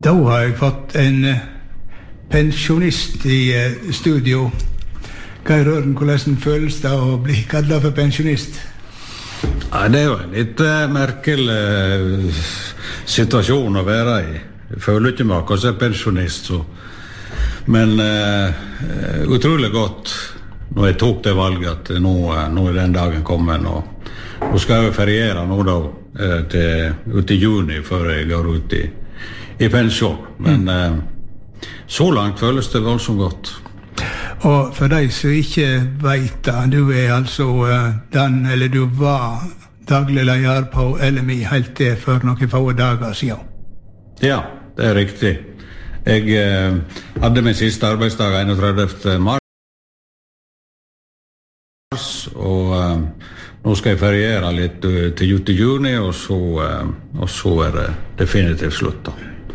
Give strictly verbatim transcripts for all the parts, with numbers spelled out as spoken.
Da har jeg fått en uh, pensjonist i uh, studio. Geir Ørn, hvordan føles det å bli kallet for pensjonist? Ja, det er jo en litt uh, merkelig uh, situasjon å være i. Jeg føler ikke meg akkurat som pensjonist, så. Men uh, utrolig godt når jeg tok det valget at nå, uh, nå er den dagen kommet, og nå skal jeg feriere nå da, uh, til, ut i juni før jeg går ut i, i pensjon. Men uh, så langt føles det voldsomt godt. Og for deg som ikke vet det, du er altså uh, den, eller du var daglig leder på L M I helt til for noen få dager siden. Ja, det er riktig. Jeg eh, hadde min siste arbeidsdag enogtredivte mars, og eh, nå skal jeg feriere litt uh, til ut i juni, og så, uh, og så er det definitivt slutt.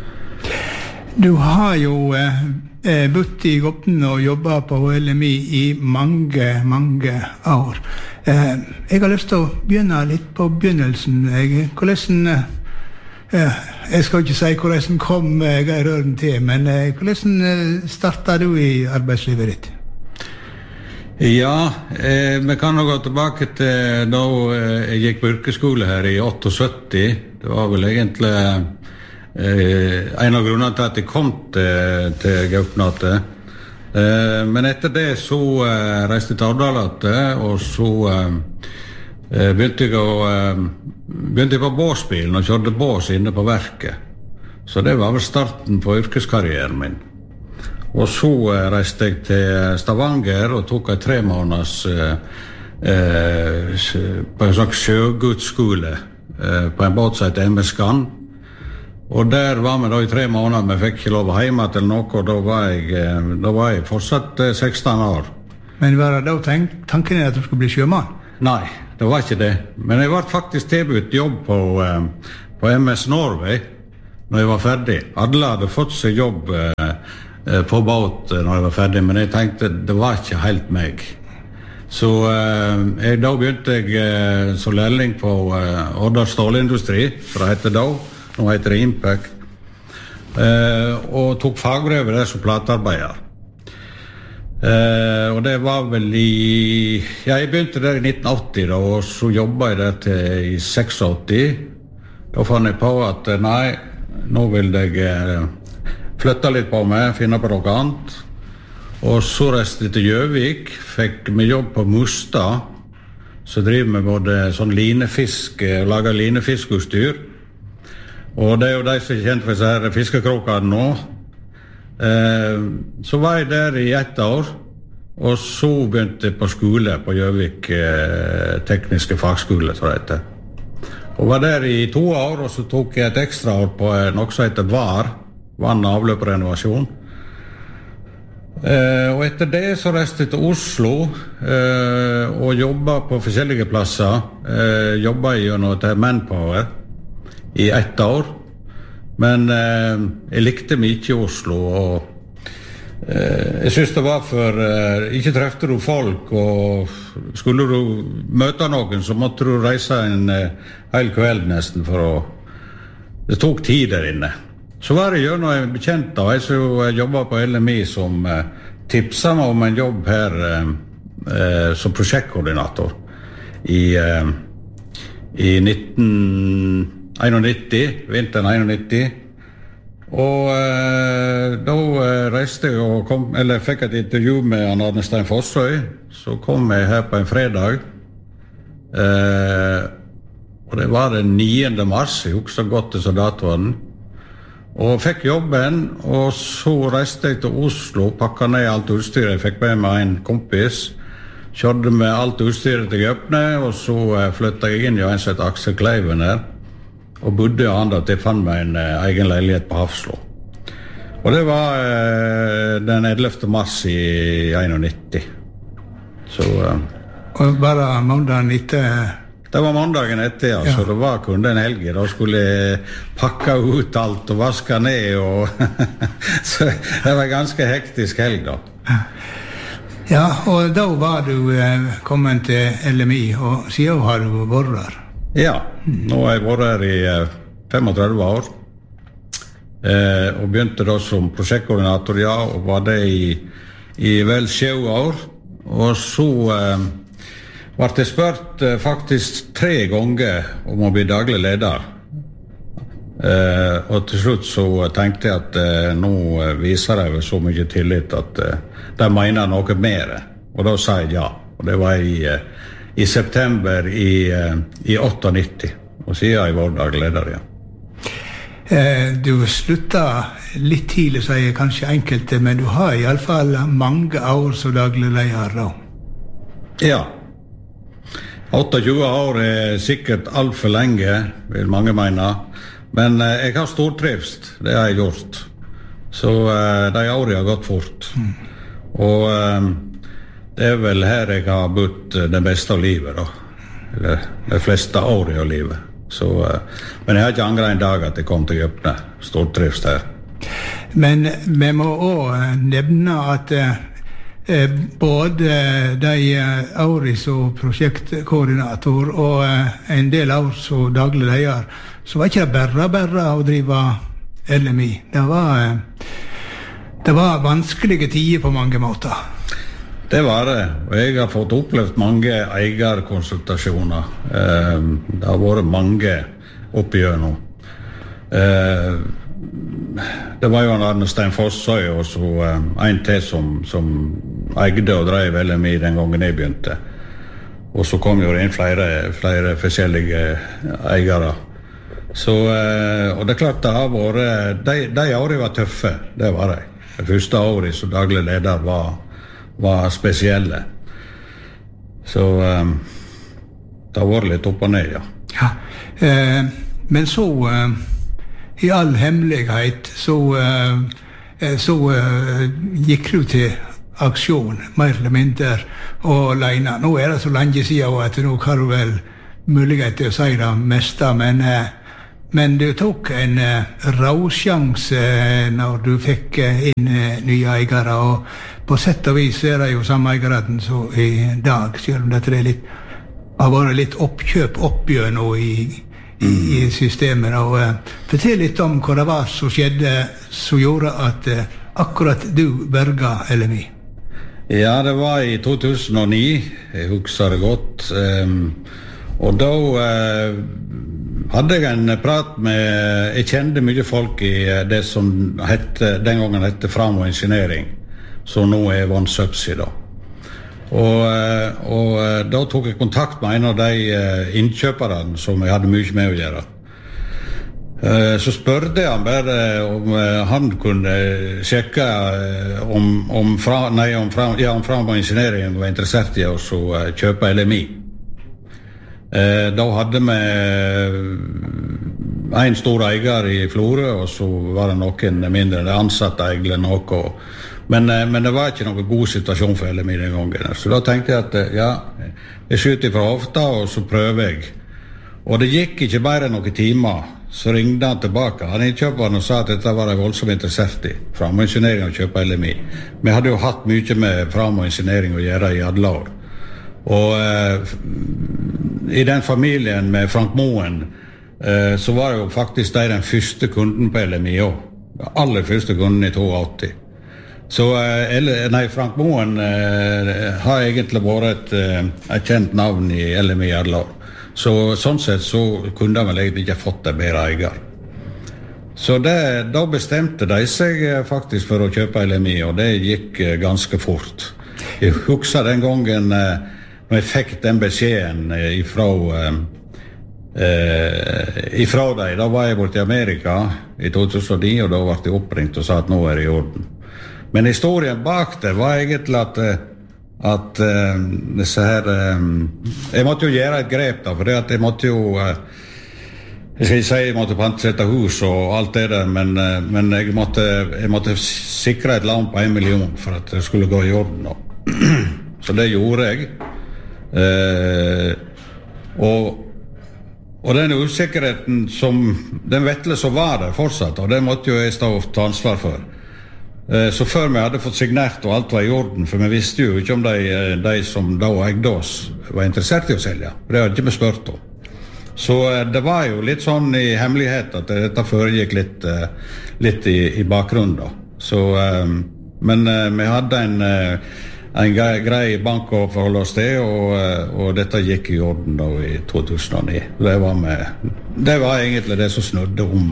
Du har jo eh, bodd i Gopten og jobbet på L M I i mange, mange år. Eh, jeg har lyst til å begynne litt på begynnelsen. Jeg, hvordan... Eh, Jeg skal ikke si hvordan kom Geir Ørn til, men hvordan startet du i arbeidslivet ditt? Ja, eh, vi kan nå gå tilbake til da jeg gikk på yrkesskole her i syttiåtte. Det var vel egentlig eh, en av grunnene til at jeg kom til, til Gaupnate. Eh, men etter det så eh, reiste jeg til Ardalate, og så eh, begynte jeg å eh, begynte jeg på båsbilen og kjørte bås inne på verket. Så det var vel starten på yrkeskarrieren min. Og så eh, reiste jeg til Stavanger og tok en tre måneders eh, eh, på en slags sjøgudsskole eh, på en båt som heter M S Skan. Og der var vi da i tre måneder, men fikk ikke lov å hjemme til noe, og da var jeg, eh, da var jeg fortsatt eh, seksten år. Men var det da tank, tanken er at du skulle bli sjømann? Nei, det var ikke det. Men jeg var faktisk tilbudt jobb på, eh, på M S Norway når jeg var ferdig. Alle hadde fått seg jobb eh, på båt når jeg var ferdig, men jeg tenkte det var ikke helt meg. Så eh, jeg, da begynte jeg eh, som lærling på eh, Odda stålindustri, for det heter da, nå heter det Impact, eh, og tok fagbrevet der som platearbeider. Uh, og det var vel i... Ja, jeg begynte der i nitten åtti da, og så jobbet jeg der til i åttiseks. Da fant jeg på at nei, nå vil jeg uh, flytte litt på meg, finne på noe annet. Og så reiste jeg til Gjøvik, fikk meg jobb på Mustad, så driver vi både sånn linefisk, og lager linefiskutstyr. Og det er jo de som er kjent for disse her fiskekrokene nå. Eh, så var jeg der i ett år, og så begynte jeg på skole på Gjøvik eh, tekniske fagskole, tror jeg det heter. Og var der i to år, og så tok jeg et ekstra år på noe som heter V A R, vann- og avløprenovasjon. Eh, og etter det så reiste jeg til Oslo eh, og jobbet på forskjellige plasser. Eh, jobbet gjennom til Manpower i ett år. Men eh, jeg likte meg ikke i Oslo, og eh, jeg synes det var for eh, ikke trefte du folk, og skulle du møte noen så måtte du reise en eh, hel kveld nesten for å det tok tid der inne. Så var det gjennom en bekjent av jeg som jobbet på L M I som eh, tipset meg om en jobb her eh, eh, som prosjektkoordinator i, eh, i nitten enognitti, vinteren enognitti. Og eh, da eh, reiste jeg og kom, eller fikk et intervju med Arne Stein Fossøy. Så kom jeg her på en fredag. Eh, og det var den niende mars, jeg husker godt det så datoen. Og fikk jobben, og så reiste jeg til Oslo, pakket ned alt utstyret. Jeg fikk med meg en kompis, kjørte med alt utstyret til Gøpne, og så eh, flyttet jeg inn i en som heter Aksel Kleiven her. Og bodde han da til jeg fant meg en eh, egen leilighet på Hafslo. Og det var eh, den ellevte mars i enognitti. Så... Eh, og bare mandagen etter... Det var mandagen etter, ja. Ja. Så det var kun den helgen. Da skulle jeg pakke ut alt og vaske ned. Og så det var en ganske hektisk helg da. Ja, og da var du eh, kommet til L M I, og siden har du vært her. Ja, nå har jeg vært her i femogtredve år. eh, og begynte da som prosjektkoordinator, ja, og var det i, i vel sju år. Og så eh, var jeg spurt eh, faktisk tre ganger om å bli daglig leder. Eh, og til slutt så tenkte jeg at eh, nå viser jeg så mye tillit at eh, de mener noe mer. Og da sa jeg ja. Og det var i, eh, i september i, eh, i nittiåtte. Og siden jeg var daglig leder, ja. Eh, du sluttet litt tidlig, sier jeg kanskje enkelte, men du har i alle fall mange år som daglig leder da. Ja. tjueåtte år er sikkert alt for lenge, vil mange mene. Men eh, jeg har stortrivst, det har jeg gjort. Så eh, de årene har gått fort. Mm. Og eh, det er vel her jeg har bodd det beste av livet, da. Eller de fleste årene av livet. Så, eh, men jeg har ikke angret en dag at jeg kom til Jøpne. Stortrivst her. Men vi må også nevne at eh, både de årene som prosjektkoordinator og eh, en del år som daglig leder, så var ikke det bare bare å drive L M I. Det var, det var vanskelige tider på mange måter. Det var det, og jeg har fått opplevd mange eierkonsultasjoner. Det har vært mange oppgjørende. Det var jo en annen Stein Fossøy og så en til som, som eide og drev L M I den gangen jeg begynte. Og så kom jo inn flere, flere forskjellige eiere. Så, og det er klart det har vært, de, de årene var tøffe, det var de. Det første året som daglig leder var, var spesielle. Så det har vært litt opp og ned, ja. Ja, eh, men så, eh, i all hemmelighet, så, eh, så eh, gikk du til aksjon, mer eller mindre, og alene. Nå er det så lenge siden at nå har du vel mulighet til å si det meste, men eh, Men du tok en uh, råsjanse uh, når du fikk uh, inn uh, nye eiere, og på sett og vis er det jo samme eieren som i dag, selv om dette er litt, har vært litt oppkjøp oppgjør nå i, i, i systemet. Og, uh, fortell litt om hva det var som skjedde, som gjorde at uh, akkurat du berga L M I. Ja, det var i to tusen og ni, jeg husker det godt, um, og da... Uh, hadde jeg en prat med, jeg kjente mye folk i det som hette, den gangen hette Framo Engineering, som nå er One Subsea da. Og, og da tok jeg kontakt med en av de innkjøperne som jeg hadde mye med å gjøre. Så spørte jeg han bare om han kunne sjekke om, om, fra, nei, om, fra, ja, om Framo Engineering var interessert i å kjøpe L M I. Eh, da hadde vi en stor eier i Florø, og så var det noen mindre ansatte eier noe. Men, eh, men det var ikke noen god situasjon for L M I den gangen. Så da tenkte jeg at ja, jeg skyter fra hofta, og så prøver jeg. Og det gikk ikke bare noen timer, så ringte han tilbake. Han innkjøperen og sa at dette var jeg voldsomt interessert i, Framo Engineering å kjøpe L M I. Vi hadde jo hatt mye med Framo Engineering å gjøre i alle år. Og eh, i den familien med Frank Moen eh, så var jo faktisk de den første kunden på L M I også. Den aller første kunden i åttito. Så eh, nei, Frank Moen eh, har egentlig vært et, eh, et kjent navn i L M I alle år. Så sånn sett så kunne de vel egentlig ikke fått det bedre eier. Så det, da bestemte de seg faktisk for å kjøpe L M I, og det gikk eh, ganske fort. Jeg husker den gangen eh, når jeg fikk den beskjeden ifra, eh, ifra deg, da var jeg borte i Amerika i to tusen og ni, og da ble jeg oppringt og sa at nå er det i orden. Men historien bak det var egentlig at, at eh, disse her, eh, jeg måtte jo gjøre et grep da, for det at jeg måtte jo, eh, jeg skal ikke si jeg måtte pantsette hus og alt det der, men, eh, men jeg, måtte, jeg måtte sikre et lån på en million for at det skulle gå i orden da. Så det gjorde jeg. Eh, og, og den usikkerheten som den vettle som var der fortsatt, og det måtte jo jeg stå og ta ansvar for. Eh, så før vi hadde fått signert og alt var i orden, for vi visste jo ikke om de, de som da eide oss var interessert i å selge, for det hadde ikke vi spurt om. Så det var jo litt sånn i hemmelighet at dette foregikk litt, litt i, i bakgrunnen da. Så, men vi hadde en, en grei bank å forholde oss til, og, og dette gikk i orden da i to tusen og ni. Det var, med, det var egentlig det som snudde om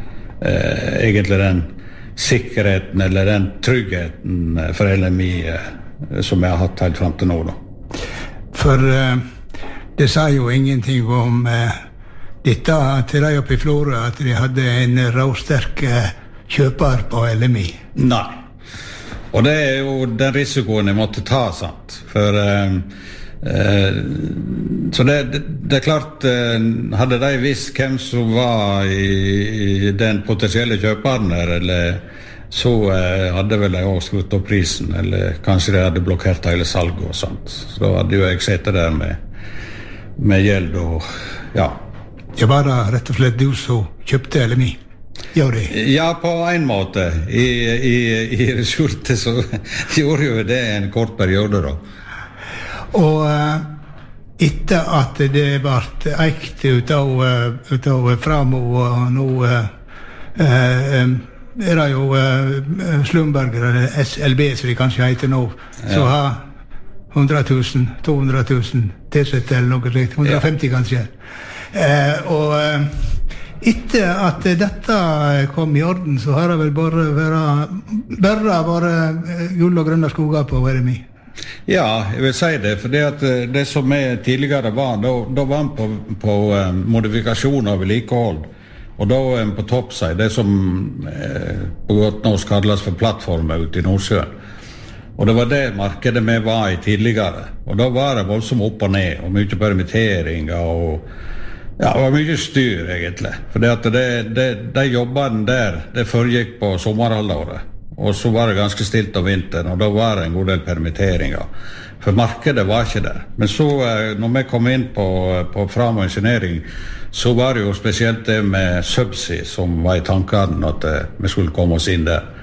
eh, egentlig den sikkerheten eller den tryggheten for L M I eh, som jeg har hatt helt frem til nå da. For uh, det sa jo ingenting om uh, dette til de oppe i Florø, at de hadde en råsterk uh, kjøper på L M I. Nei. Og det er jo den risikoen jeg måtte ta, sant? For uh, uh, så det, det, det er klart, uh, hadde de visst hvem som var i, i den potensielle kjøperen der, eller så uh, hadde vel jeg også skrutt opp prisen, eller kanskje de hadde blokkert hele salget og sånt. Så da hadde jo jeg sett der med, med gjeld og, ja. Det var da rett og slett du som kjøpte L M I? Gjør det? Ja, på en måte. I, i, i resultet så gjorde jo det en kort periode da. Og uh, etter at det ble eikt ut av, ut av Framo og nå uh, uh, um, er det jo uh, Slumberger, eller S L B som de kanskje heter nå, ja. Så har hundre tusen, to hundre tusen tilsette eller noe slikt, hundre og femti ja. Kanskje. Uh, og uh, etter at dette kom i orden, så har det vel bare vært bare vært gull og grønne skoger på L M I. Ja, jeg vil si det, for det, at det som jeg tidligere var, da, da var han på, på um, modifikasjon og vedlikehold. Og da er på toppside, det som eh, på godt norsk kalles for plattformer ute i Nordsjøen. Og det var det markedet vi var i tidligere. Og da var det voldsomt opp og ned, og mye permitteringer, og ja, det var mye styr egentlig. For det at det, det, de jobbene der, det foregikk på sommerhalvåret. Og så var det ganske stilt om vinteren, og da var det en god del permitteringer. For markedet var ikke der. Men så, når vi kom inn på, på Framo Engineering, så var det jo spesielt det med subsea som var i tankene at uh, vi skulle komme oss inn der.